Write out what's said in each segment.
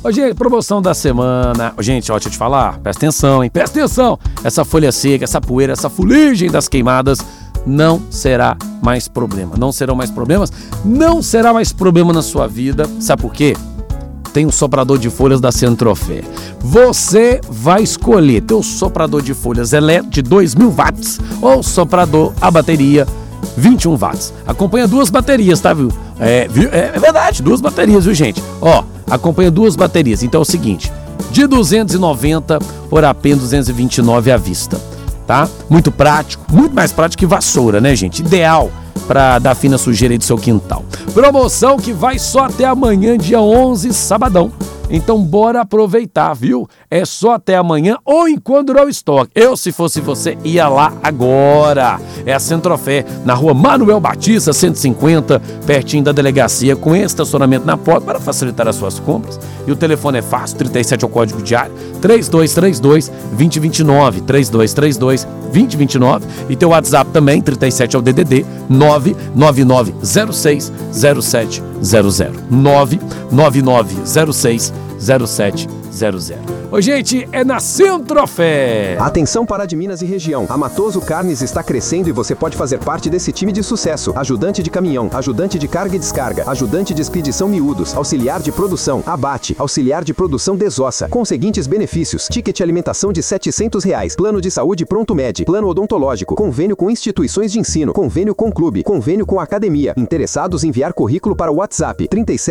Ô, gente, promoção da semana. Ô, gente, ó, deixa eu te falar. Presta atenção, hein? Presta atenção. Essa folha seca, essa poeira, essa fuligem das queimadas não será mais problema. Não serão mais problemas. Não será mais problema na sua vida. Sabe por quê? Tem um soprador de folhas da Centrofé. Você vai escolher teu soprador de folhas elétrico de 2.000 watts ou soprador a bateria 21 watts. Acompanha duas baterias, tá, viu? É verdade, duas baterias, viu, gente? Ó, acompanha duas baterias. Então é o seguinte, de 290 por apenas 229 à vista, tá? Muito prático, muito mais prático que vassoura, né, gente? Ideal para dar fim na sujeira aí do seu quintal. Promoção que vai só até amanhã, dia 11, sabadão. Então bora aproveitar, viu? É só até amanhã ou enquanto durar o estoque. Eu, se fosse você, ia lá agora. É a Centrofé, na rua Manuel Batista, 150, pertinho da delegacia, com estacionamento na porta para facilitar as suas compras. E o telefone é fácil, 37 é o código de área, 3232-2029, 3232-2029. E teu WhatsApp também, 37 é o DDD, 999060700, 999060700. Ô, gente, é na Centrofé. Atenção Pará de Minas e região. A Matoso Carnes está crescendo e você pode fazer parte desse time de sucesso. Ajudante de caminhão, ajudante de carga e descarga, ajudante de expedição miúdos, auxiliar de produção, abate, auxiliar de produção desossa, com os seguintes benefícios: ticket alimentação de R$700, plano de saúde Pronto Med, plano odontológico, convênio com instituições de ensino, convênio com clube, convênio com academia. Interessados, enviar currículo para o WhatsApp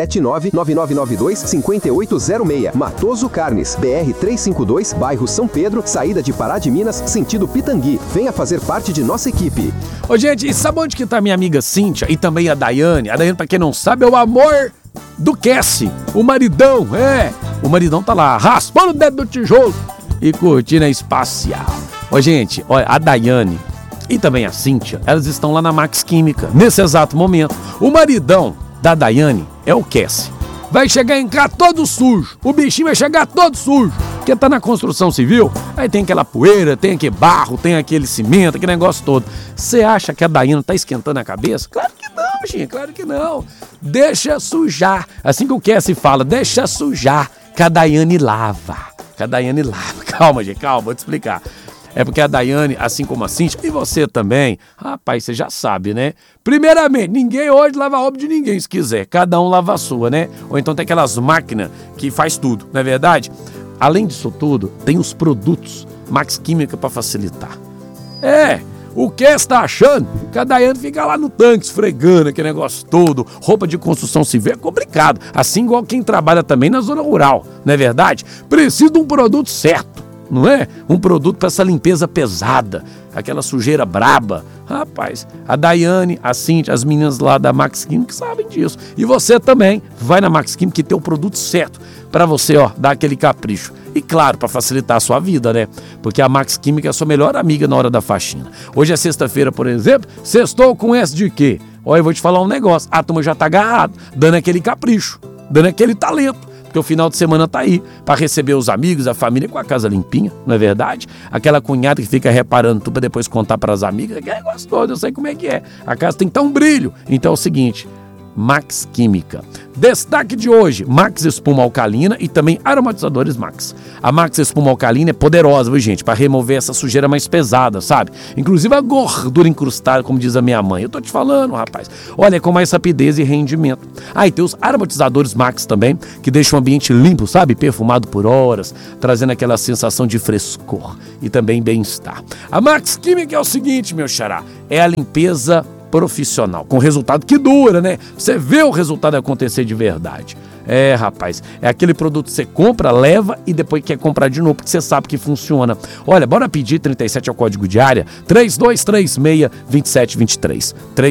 379-9992-5806. Matoso Carnes, BR 352, bairro São Pedro, saída de Pará de Minas, sentido Pitangui. Venha fazer parte de nossa equipe. Ô, gente, e sabe onde que tá minha amiga Cíntia e também a Daiane? A Daiane, pra quem não sabe, é o amor do Cassie, o maridão, o maridão tá lá, raspando o dedo do tijolo e curtindo a espacial. Ô, gente, olha, a Daiane e também a Cíntia, elas estão lá na Max Química, nesse exato momento. O maridão da Daiane é o Cassie. Vai chegar em casa todo sujo, o bichinho vai chegar todo sujo, porque tá na construção civil, aí tem aquela poeira, tem aquele barro, tem aquele cimento, aquele negócio todo. Você acha que a Daiane tá esquentando a cabeça? Claro que não, gente, claro que não. Deixa sujar, assim que o Cassie fala, deixa sujar, que a Daiane lava. Que a Daiane lava. Calma, gente, calma, vou te explicar. É porque a Daiane, assim como a Cíntia, e você também, rapaz, você já sabe, né? Primeiramente, ninguém hoje lava a roupa de ninguém, se quiser. Cada um lava a sua, né? Ou então tem aquelas máquinas que faz tudo, não é verdade? Além disso tudo, tem os produtos Max Química para facilitar. O que está achando que a Daiane fica lá no tanque esfregando aquele negócio todo, roupa de construção civil é complicado, assim igual quem trabalha também na zona rural, não é verdade? Precisa de um produto certo. Não é? Um produto para essa limpeza pesada, aquela sujeira braba. Rapaz, a Daiane, a Cíntia, as meninas lá da Max Química sabem disso. E você também vai na Max Química e tem o produto certo para você, ó, dar aquele capricho. E claro, para facilitar a sua vida, né? Porque a Max Química é a sua melhor amiga na hora da faxina. Hoje é sexta-feira, por exemplo, sextou com S de quê? Olha, eu vou te falar um negócio, a turma já tá agarrada, dando aquele capricho, dando aquele talento. Porque o final de semana tá aí, para receber os amigos, a família com a casa limpinha, não é verdade? Aquela cunhada que fica reparando tudo para depois contar para as amigas, que é gostoso, eu sei como é que é. A casa tem que estar um brilho. Então é o seguinte, Max Química. Destaque de hoje, Max Espuma Alcalina e também aromatizadores Max. A Max Espuma Alcalina é poderosa, viu, gente? Para remover essa sujeira mais pesada, sabe? Inclusive a gordura incrustada, como diz a minha mãe. Eu tô te falando, rapaz. Olha, com mais rapidez e rendimento. E tem os aromatizadores Max também, que deixam o ambiente limpo, sabe? Perfumado por horas, trazendo aquela sensação de frescor e também bem-estar. A Max Química é o seguinte, meu xará, é a limpeza profissional, com resultado que dura, né? Você vê o resultado acontecer de verdade. Rapaz, é aquele produto que você compra, leva e depois quer comprar de novo, porque você sabe que funciona. Olha, bora pedir, 37 é o código de área, 3236-2723,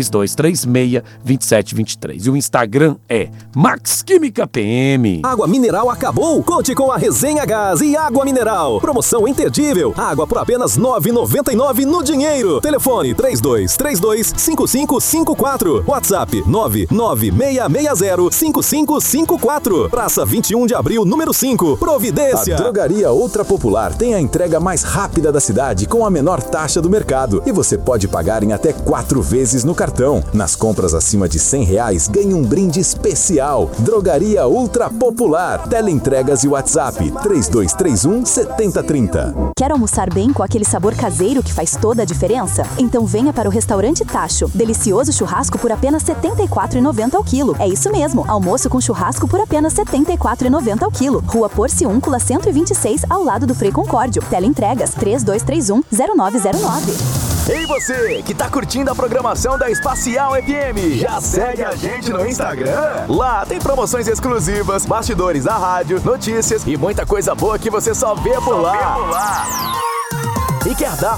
3236-2723. E o Instagram é Max Química PM. Água mineral acabou? Conte com a Resenha Gás e Água Mineral. Promoção imperdível. Água por apenas R$ 9,99 no dinheiro. Telefone 3232-52 5554. WhatsApp 996605554. Praça 21 de Abril, número 5, Providência. A Drogaria Ultra Popular tem a entrega mais rápida da cidade com a menor taxa do mercado. E você pode pagar em até 4 vezes no cartão. Nas compras acima de R$100, ganhe um brinde especial. Drogaria Ultra Popular. Teleentregas e WhatsApp 3231-7030. Quer almoçar bem com aquele sabor caseiro que faz toda a diferença? Então venha para o Restaurante Tacho. Delicioso churrasco por apenas R$ 74,90 ao quilo. É isso mesmo, almoço com churrasco por apenas R$ 74,90 ao quilo. Rua Porciúncula 126, ao lado do Frei Concórdio. Teleentregas 3231-0909. Ei você, que tá curtindo a programação da Espacial FM, já segue a gente no Instagram? Lá tem promoções exclusivas, bastidores da rádio, notícias e muita coisa boa que você só vê por lá. E quer dar